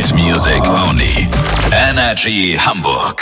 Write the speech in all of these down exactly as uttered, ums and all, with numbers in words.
Hit music only. Energy Hamburg.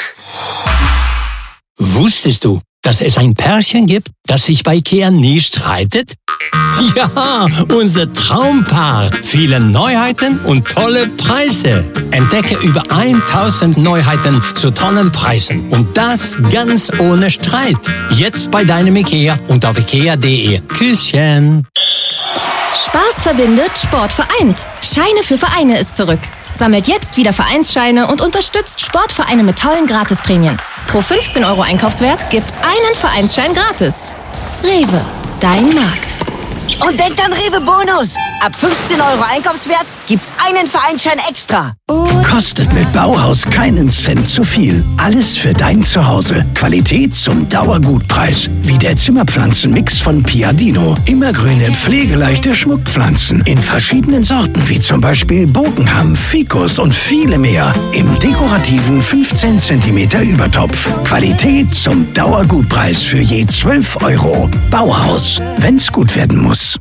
Wusstest du, dass es ein Pärchen gibt, das sich bei IKEA nie streitet? Ja, unser Traumpaar. Viele Neuheiten und tolle Preise. Entdecke über tausend Neuheiten zu tollen Preisen. Und das ganz ohne Streit. Jetzt bei deinem IKEA und auf ikea punkt de. Küsschen. Spaß verbindet, Sport vereint. Scheine für Vereine ist zurück. Sammelt jetzt wieder Vereinsscheine und unterstützt Sportvereine mit tollen Gratisprämien. Pro fünfzehn Euro Einkaufswert gibt's einen Vereinsschein gratis. Rewe, dein Markt. Und denkt an Rewe Bonus. Ab fünfzehn Euro Einkaufswert gibt's einen Vereinsschein extra. Und Kostet mit Bauhaus keinen Cent zu viel. Alles für dein Zuhause. Qualität zum Dauergutpreis. Wie der Zimmerpflanzenmix von Piadino. Immergrüne, pflegeleichte Schmuckpflanzen. In verschiedenen Sorten, wie zum Beispiel Bogenham, Ficus und viele mehr. Im dekorativen fünfzehn Zentimeter Übertopf. Qualität zum Dauergutpreis für je zwölf Euro. Bauhaus, wenn's gut werden muss.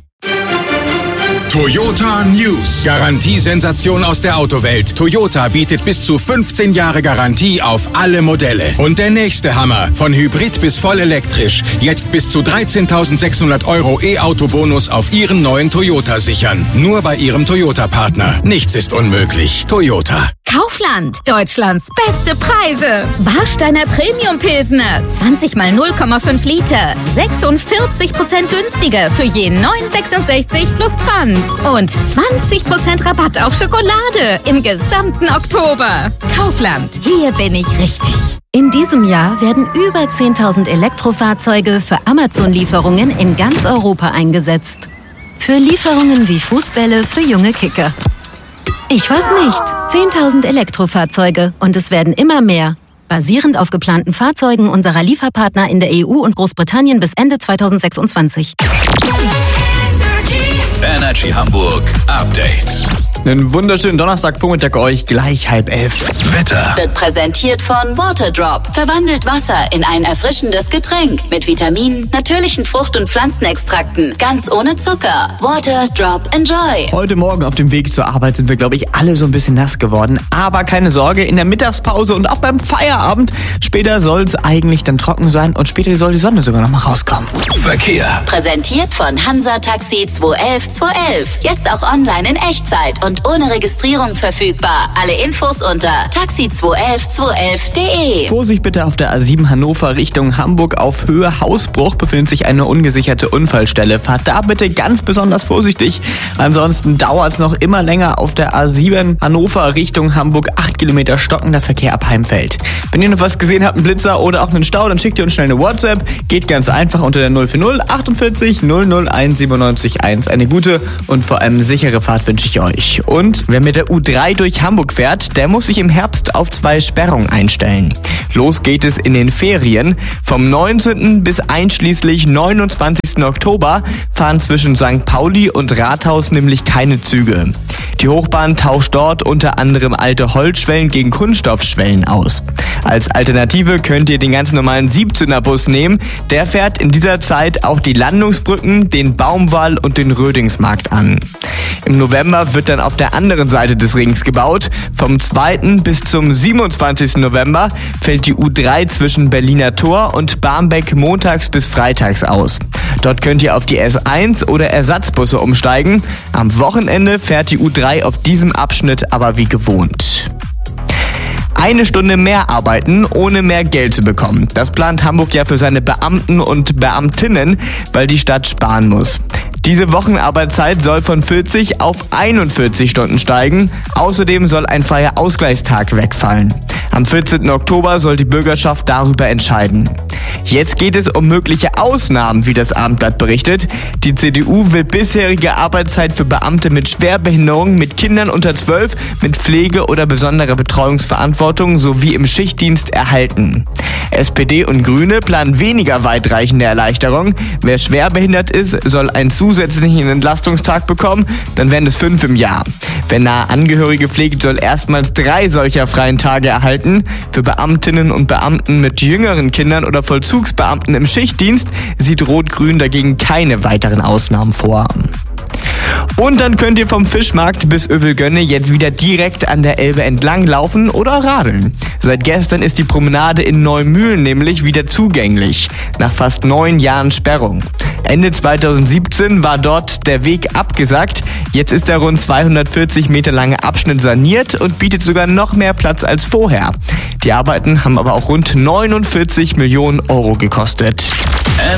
Toyota News. Garantiesensation aus der Autowelt. Toyota bietet bis zu fünfzehn Jahre Garantie auf alle Modelle. Und der nächste Hammer. Von Hybrid bis voll elektrisch. Jetzt bis zu dreizehntausendsechshundert Euro E-Auto-Bonus auf Ihren neuen Toyota sichern. Nur bei Ihrem Toyota-Partner. Nichts ist unmöglich. Toyota. Kaufland. Deutschlands beste Preise. Warsteiner Premium Pilsner. zwanzig mal null Komma fünf Liter. sechsundvierzig Prozent günstiger für je neun Euro sechsundsechzig plus Pfand. Und zwanzig Prozent Rabatt auf Schokolade im gesamten Oktober. Kaufland. Hier bin ich richtig. In diesem Jahr werden über zehntausend Elektrofahrzeuge für Amazon-Lieferungen in ganz Europa eingesetzt. Für Lieferungen wie Fußbälle für junge Kicker. Ich weiß nicht. zehntausend Elektrofahrzeuge und es werden immer mehr. Basierend auf geplanten Fahrzeugen unserer Lieferpartner in der E U und Großbritannien bis Ende zweitausendsechsundzwanzig. Energy Hamburg Update. Einen wunderschönen Donnerstagvormittag euch, gleich halb elf. Wetter. Wird präsentiert von Waterdrop. Verwandelt Wasser in ein erfrischendes Getränk mit Vitaminen, natürlichen Frucht- und Pflanzenextrakten, ganz ohne Zucker. Waterdrop Enjoy. Heute Morgen auf dem Weg zur Arbeit sind wir, glaube ich, alle so ein bisschen nass geworden. Aber keine Sorge, in der Mittagspause und auch beim Feierabend später soll es eigentlich dann trocken sein und später soll die Sonne sogar noch mal rauskommen. Verkehr. Präsentiert von Hansa Taxi zwei elf zwei elf. Jetzt auch online in Echtzeit und ohne Registrierung verfügbar. Alle Infos unter taxi zwei elf zwei elf punkt de. Vorsicht bitte auf der A sieben Hannover Richtung Hamburg auf Höhe Hausbruch befindet sich eine ungesicherte Unfallstelle. Fahrt da bitte ganz besonders vorsichtig. Ansonsten dauert es noch immer länger auf der A sieben Hannover Richtung Hamburg. acht Kilometer stockender Verkehr ab Heimfeld. Wenn ihr noch was gesehen habt, einen Blitzer oder auch einen Stau, dann schickt ihr uns schnell eine WhatsApp. Geht ganz einfach unter der null vier null achtundvierzig null null eins siebenundneunzig eins. Eine gute und vor allem sichere Fahrt wünsche ich euch. Und wer mit der U drei durch Hamburg fährt, der muss sich im Herbst auf zwei Sperrungen einstellen. Los geht es in den Ferien. Vom neunzehnten bis einschließlich neunundzwanzigsten Oktober fahren zwischen Sankt Pauli und Rathaus nämlich keine Züge. Die Hochbahn tauscht dort unter anderem alte Holzschwellen gegen Kunststoffschwellen aus. Als Alternative könnt ihr den ganz normalen siebzehner Bus nehmen. Der fährt in dieser Zeit auch die Landungsbrücken, den Baumwall und den Rödingsmarkt an. Im November wird dann auf der anderen Seite des Rings gebaut. Vom zweiten bis zum siebenundzwanzigsten November fällt die U drei zwischen Berliner Tor und Barmbek montags bis freitags aus. Dort könnt ihr auf die S eins oder Ersatzbusse umsteigen. Am Wochenende fährt die U drei auf diesem Abschnitt aber wie gewohnt. Eine Stunde mehr arbeiten, ohne mehr Geld zu bekommen. Das plant Hamburg ja für seine Beamten und Beamtinnen, weil die Stadt sparen muss. Diese Wochenarbeitszeit soll von vierzig auf einundvierzig Stunden steigen. Außerdem soll ein freier Ausgleichstag wegfallen. Am vierzehnten Oktober soll die Bürgerschaft darüber entscheiden. Jetzt geht es um mögliche Ausnahmen, wie das Abendblatt berichtet. Die C D U will bisherige Arbeitszeit für Beamte mit Schwerbehinderung, mit Kindern unter zwölf, mit Pflege oder besonderer Betreuungsverantwortung sowie im Schichtdienst erhalten. S P D und Grüne planen weniger weitreichende Erleichterungen. Wer schwerbehindert ist, soll einen zusätzlichen Entlastungstag bekommen, dann wären es fünf im Jahr. Wer nahe Angehörige pflegt, soll erstmals drei solcher freien Tage erhalten. Für Beamtinnen und Beamten mit jüngeren Kindern oder Vollzugsbeamten im Schichtdienst sieht Rot-Grün dagegen keine weiteren Ausnahmen vor. Und dann könnt ihr vom Fischmarkt bis Övelgönne jetzt wieder direkt an der Elbe entlang laufen oder radeln. Seit gestern ist die Promenade in Neumühlen nämlich wieder zugänglich, nach fast neun Jahren Sperrung. Ende zweitausendsiebzehn war dort der Weg abgesagt. Jetzt ist der rund zweihundertvierzig Meter lange Abschnitt saniert und bietet sogar noch mehr Platz als vorher. Die Arbeiten haben aber auch rund neunundvierzig Millionen Euro gekostet.